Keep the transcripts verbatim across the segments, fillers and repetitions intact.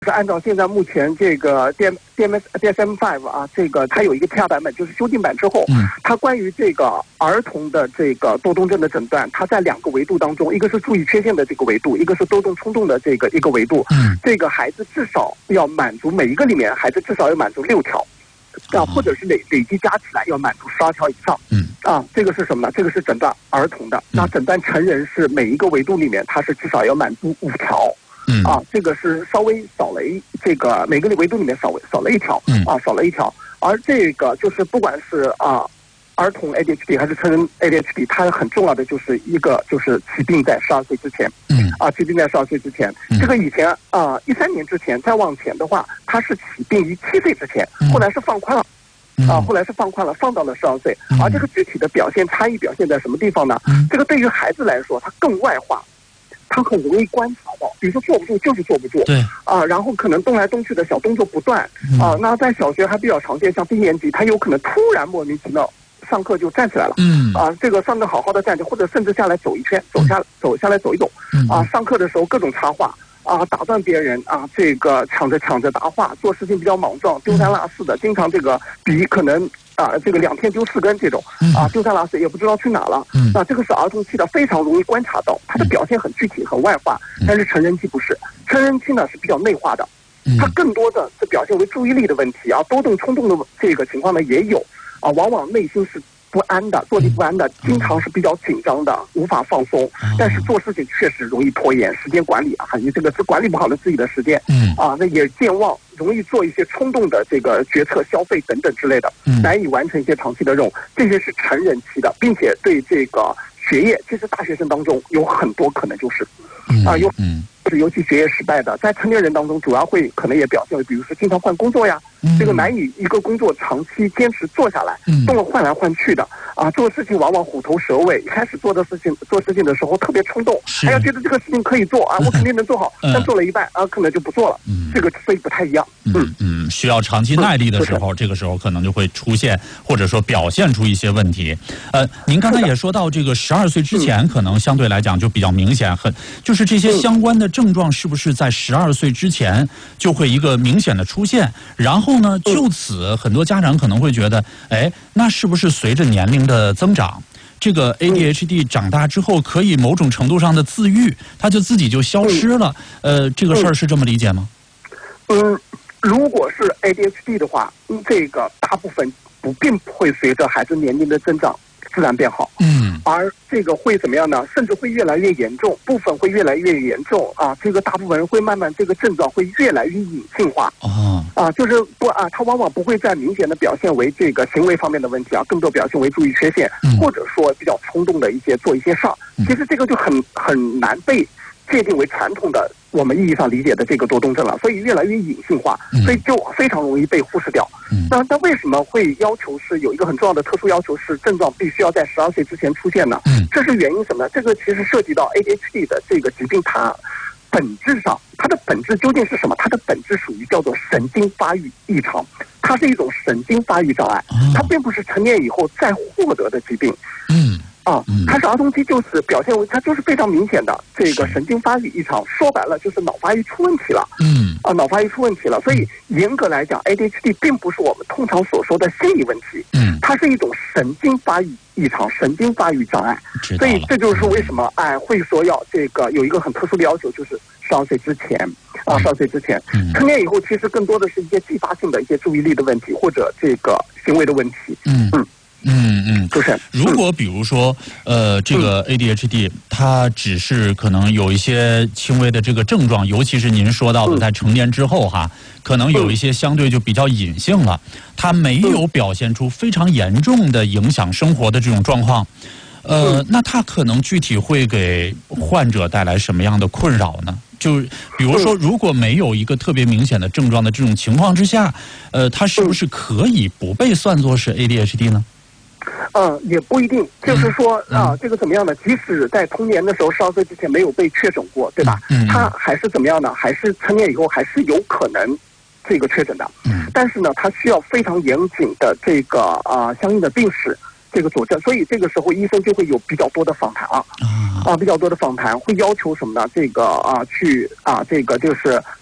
是按照现在目前这个 D M D M S D S M 五 啊，这个它有一个其他版本，就是修订版之后， 嗯， 它关于这个儿童的这个多动症的诊断，它在两个维度当中，一个是注意缺陷的这个维度，一个是多动冲动的这个一个维度。 嗯， 这个孩子至少要满足每一个里面，孩子至少要满足六条，啊，或者是累累计加起来要满足十二条以上。 嗯， 啊，这个是什么呢？这个是诊断儿童的，那诊断成人是每一个维度里面，它是至少要满足五条。 嗯啊，这个是稍微少了一这个每个维度里面少微少了一条， 嗯啊，少了一条。而这个就是不管是啊儿童 A D H D 还是成人 A D H D， 它很重要的就是一个就是起病在十二岁之前， 嗯啊，起病在十二岁之前。 嗯这个以前啊一三年之前再往前的话，它是起病于七岁之前，后来是放宽了。啊，后来是放宽了，放到了十二岁。而这个具体的表现差异表现在什么地方呢？ 嗯这个对于孩子来说，它更外化。他很容易观察到，比如说坐不住就是坐不住， 对啊，然后可能动来动去的小动作不断，啊，那在小学还比较常见，像低年级，他有可能突然莫名其妙上课就站起来了， 嗯啊，这个上课好好的站着，或者甚至下来走一圈，走下走下来走一走，啊，上课的时候各种插话。啊，打断别人啊，这个抢着抢着答话，做事情比较莽撞，丢三落四的，经常这个笔可能啊，这个两天丢四根这种，啊，丢三落四也不知道去哪了。 嗯， 那这个是儿童期的，非常容易观察到，他的表现很具体、很外化。但是成人期不是，成人期呢是比较内化的，它更多的是表现为注意力的问题啊，多动冲动的这个情况呢也有啊，往往内心是不安的，坐立不安的，经常是比较紧张的，无法放松。但是做事情确实容易拖延，时间管理啊，你这个是管理不好了自己的时间， 嗯啊，那也健忘，容易做一些冲动的这个决策、消费等等之类的，难以完成一些长期的任务。这些是成人期的，并且对这个学业，其实大学生当中有很多可能就是啊有。 嗯是尤其学业失败的，在成年人当中，主要会可能也表现为，比如说经常换工作呀， 嗯、 这个难以一个工作长期坚持做下来， 嗯、 动了换来换去的啊，做事情往往虎头蛇尾，一开始做的事情做事情的时候特别冲动，还要觉得这个事情可以做啊，我肯定能做好， 嗯、 但做了一半啊，可能就不做了， 嗯、 这个所以不太一样。 嗯嗯，需要长期耐力的时候，这个时候可能就会出现或者说表现出一些问题。呃，您刚才也说到这个十二岁之前，可能相对来讲就比较明显，很就是这些相关的症状是不是在十二岁之前就会一个明显的出现？然后呢，就此很多家长可能会觉得，哎，那是不是随着年龄的增长，这个 A D H D 长大之后可以某种程度上的自愈，它就自己就消失了？呃，这个事儿是这么理解吗？ 嗯，如果是 A D H D 的话，这个大部分不并不会随着孩子年龄的增长自然变好。 嗯， 而这个会怎么样呢？甚至会越来越严重，部分会越来越严重啊。这个大部分人会慢慢这个症状会越来越隐性化。 哦， 啊，就是不啊，它往往不会再明显的表现为这个行为方面的问题啊，更多表现为注意缺陷， 嗯、 或者说比较冲动的一些做一些事儿。其实这个就很很难被界定为传统的我们意义上理解的这个多动症了，所以越来越隐性化，所以就非常容易被忽视掉。 嗯、 那那为什么会要求是有一个很重要的特殊要求是症状必须要在十二岁之前出现呢？ 嗯、 这是原因什么呢？这个其实涉及到 A D H D 的这个疾病，它本质上它的本质究竟是什么？它的本质属于叫做神经发育异常，它是一种神经发育障碍，它并不是成年以后再获得的疾病。 嗯。 啊，它是儿童期，就是表现为它就是非常明显的这个神经发育异常，说白了就是脑发育出问题了。 嗯， 啊，脑发育出问题了，所以严格来讲 ，A D H D 并不是我们通常所说的心理问题， 嗯， 它是一种神经发育异常、神经发育障碍。所以这就是为什么哎会说要这个有一个很特殊的要求，就是十二岁之前啊，十二岁之前，成年以后其实更多的是一些继发性的一些注意力的问题或者这个行为的问题。 嗯嗯。嗯嗯， 就是。 如果比如说，呃，这个 A D H D 它只是可能有一些轻微的这个症状，尤其是您说到的在成年之后哈，可能有一些相对就比较隐性了，它没有表现出非常严重的影响生活的这种状况，呃，那它可能具体会给患者带来什么样的困扰呢？就比如说，如果没有一个特别明显的症状的这种情况之下，呃，它是不是可以不被算作是 A D H D 呢？ 嗯，也不一定，就是说啊，这个怎么样呢？即使在童年的时候，十二岁之前没有被确诊过，对吧？ 嗯， 他还是怎么样呢？还是成年以后还是有可能这个确诊的。 嗯， 但是呢，他需要非常严谨的这个啊相应的病史这个佐证，所以这个时候医生就会有比较多的访谈啊，啊比较多的访谈会要求什么呢？这个啊去啊这个就是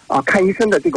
啊看医生的这个。